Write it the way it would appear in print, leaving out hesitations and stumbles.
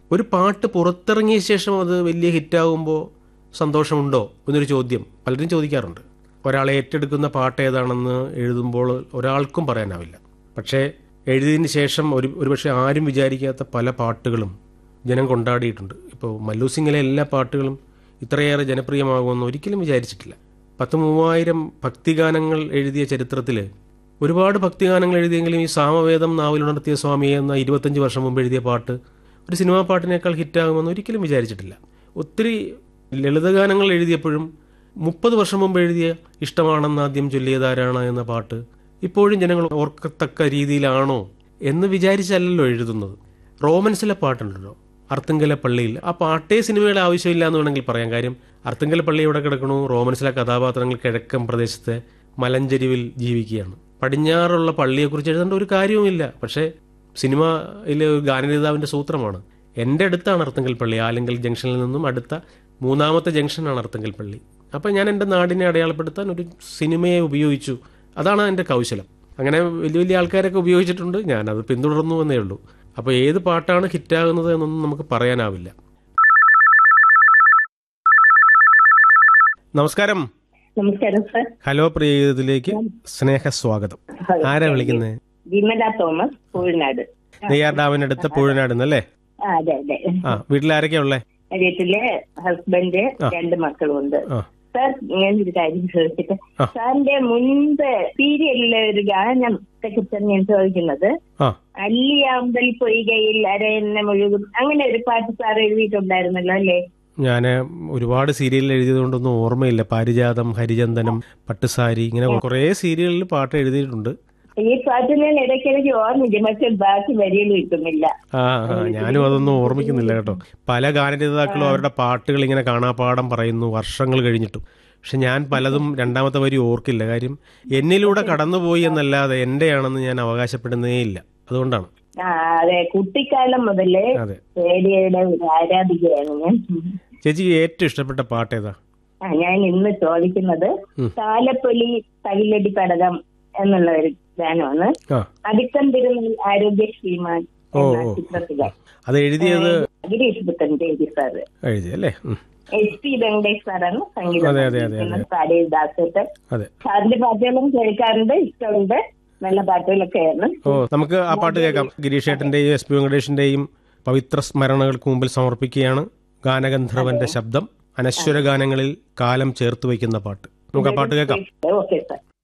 ഒരു പാട്ട് പുറത്തിറങ്ങിയ ശേഷം അത് വലിയ ഹിറ്റാകുമ്പോൾ സന്തോഷമുണ്ടോ എന്നൊരു ചോദ്യം പലരും ചോദിക്കാറുണ്ട്. ഒരാളെ ഏറ്റെടുക്കുന്ന പാട്ട് ഏതാണെന്ന് എഴുതുമ്പോൾ ഒരാൾക്കും പറയാനാവില്ല. പക്ഷേ എഴുതിയതിന് ശേഷം ഒരുപക്ഷെ ആരും വിചാരിക്കാത്ത പല പാട്ടുകളും ജനം കൊണ്ടാടിയിട്ടുണ്ട്. ഇപ്പോൾ മല്ലു സിംഗിലെ എല്ലാ പാട്ടുകളും ഇത്രയേറെ ജനപ്രിയമാകുമെന്ന് ഒരിക്കലും വിചാരിച്ചിട്ടില്ല. 10,000 ഭക്തിഗാനങ്ങൾ എഴുതിയ ചരിത്രത്തിൽ ഒരുപാട് ഭക്തിഗാനങ്ങൾ എഴുതിയെങ്കിലും ഈ സാമവേദം നാവിലുണർത്തിയ സ്വാമിയെ എന്ന 25 വർഷം മുമ്പ് എഴുതിയ പാട്ട് ഒരു സിനിമാ പാട്ടിനേക്കാൾ ഹിറ്റാകുമെന്ന് ഒരിക്കലും വിചാരിച്ചിട്ടില്ല. ഒത്തിരി ലളിതഗാനങ്ങൾ എഴുതിയപ്പോഴും 30 വർഷം മുമ്പ് എഴുതിയ ഇഷ്ടമാണെന്ന് ആദ്യം ചൊല്ലിയതാരാണ് എന്ന പാട്ട് ഇപ്പോഴും ജനങ്ങൾ ഓർക്കത്തക്ക രീതിയിലാണോ എന്ന് വിചാരിച്ചല്ലല്ലോ എഴുതുന്നത്. റോമൻസിലെ പാട്ടുണ്ടല്ലോ, അർത്തുങ്കല പള്ളിയിൽ, ആ പാട്ടേ സിനിമയുടെ ആവശ്യമില്ല എന്ന് വേണമെങ്കിൽ പറയാം. കാര്യം അർത്തുങ്കല പള്ളി എവിടെ കിടക്കണു, റോമൻസിലെ കഥാപാത്രങ്ങൾ കിഴക്കൻ പ്രദേശത്തെ മലഞ്ചെരിവിൽ ജീവിക്കുകയാണ്. പടിഞ്ഞാറുള്ള പള്ളിയെക്കുറിച്ച് എഴുതേണ്ട ഒരു കാര്യവുമില്ല. പക്ഷേ സിനിമയിലെ ഗാനരചയിതാവിൻ്റെ സൂത്രമാണ്. എൻ്റെ അടുത്താണ് അർത്തുങ്കൽ പള്ളി, ആലിങ്കൽ ജംഗ്ഷനിൽ നിന്നും അടുത്ത 3ാമത്തെ ജംഗ്ഷനാണ് അർത്തുങ്കൽ പള്ളി. അപ്പം ഞാൻ എൻ്റെ നാടിനെ അടയാളപ്പെടുത്താൻ ഒരു സിനിമയെ ഉപയോഗിച്ചു. അതാണ് എൻ്റെ കൗശലം. അങ്ങനെ വലിയ വലിയ ആൾക്കാരൊക്കെ ഉപയോഗിച്ചിട്ടുണ്ട്, ഞാനത് പിന്തുടർന്നു എന്നേ ഉള്ളൂ. അപ്പോൾ ഏത് പാട്ടാണ് ഹിറ്റാകുന്നത് എന്നൊന്നും നമുക്ക് പറയാനാവില്ല. നമസ്കാരം. നമസ്കാരം സർ. ഹലോ പ്രിയതിലേക്ക് സ്നേഹസ്വാഗതം. ആരാ വിളിക്കുന്നത്? വിമല തോമസ്, പൂഴനാട്. നെയ്യാർ ഡാമിനടുത്ത പൂഴനാട് എന്നല്ലേ? അതെ അതെ. വീട്ടിലാരൊക്കെയാ ഉള്ളേ? വീട്ടില് ഹസ്ബൻഡ്, 2 മക്കളുണ്ട്. സാർ, ഞാനൊരു കാര്യം ചോദിച്ചിട്ട്, സാറിന്റെ മുൻപ് സീരിയലിലെ ഒരു ഗാനം കുറിച്ചാണ് ഞാൻ ചോദിക്കുന്നത്. അല്ലിയാമ്പൽ പൊയ്കയിൽ അരയെണ്ണ മുഴുകും, അങ്ങനെ ഒരു പാട്ട് സാർ എഴുതിയിട്ടുണ്ടായിരുന്നല്ലോ അല്ലേ? ഞാൻ ഒരുപാട് സീരിയലിൽ എഴുതിയതുകൊണ്ടൊന്നും ഓർമ്മയില്ല. പാരിജാതം, ഹരിചന്ദനം, പട്ടുസാരി, ഇങ്ങനെ കുറേ സീരിയലിൽ പാട്ട് എഴുതിയിട്ടുണ്ട്. ഈ പാട്ട് ഞാൻ ഇടയ്ക്കിടയ്ക്ക് ഓർമ്മിക്കും, പക്ഷെ ബാക്കി വരികൾ കിട്ടുന്നില്ല. ഞാനും അതൊന്നും ഓർമ്മിക്കുന്നില്ല കേട്ടോ. പല ഗാനരചയിതാക്കളും അവരുടെ പാട്ടുകൾ ഇങ്ങനെ കാണാപ്പാടം പറയുന്നു വർഷങ്ങൾ കഴിഞ്ഞിട്ടും. പക്ഷെ ഞാൻ പലതും 2ാമത്തെ വരി ഓർക്കില്ല. കാര്യം എന്നിലൂടെ കടന്നുപോയി എന്നല്ലാതെ എന്റെയാണെന്ന് ഞാൻ അവകാശപ്പെടുന്നേ ഇല്ല. അതുകൊണ്ടാണ്. അതെ, കുട്ടിക്കാലം മുതലേ റേഡിയോയുടെ ഒരു ആരാധികയാണ് ഞാൻ. ചേച്ചിക്ക് ഏറ്റവും ഇഷ്ടപ്പെട്ട പാട്ട് ഏതാ? ഞാൻ ഇന്ന് ചോദിക്കുന്നത് താലപ്പൊലി തകിലടി പടകം എന്നുള്ള ഒരു ഗാനമാണ്. അടുക്കം തിരുമൽ ആരോഗ്യശ്രീമാൻ എന്ന ചിത്രത്തിലെ. അത് എഴുതിയത് ഗിരീഷ് പുത്തൻചേരി സാറ് എഴുതിയല്ലേ? SP വെങ്കടേഷ് സാറാണ് സംഗീതം. കാളിദാസത്തെ സാറിന്റെ പാട്ടുകളും കേൾക്കാറുണ്ട്, ഇഷ്ടമുണ്ട്. നല്ല പാട്ടുകളൊക്കെയാണ്. നമുക്ക് ആ പാട്ട് കേൾക്കാം. ഗിരീഷ് ഏട്ടന്റെയും SP വെങ്കടേഷിന്റെയും പവിത്ര സ്മരണകൾക്ക് മുമ്പിൽ സമർപ്പിക്കുകയാണ് ഗാനഗന്ധർവന്റെ ശബ്ദം. അനശ്വര ഗാനങ്ങളിൽ കാലം ചേർത്ത് വയ്ക്കുന്ന പാട്ട്. നമുക്ക് ആ പാട്ട് കേൾക്കാം. Okay sir.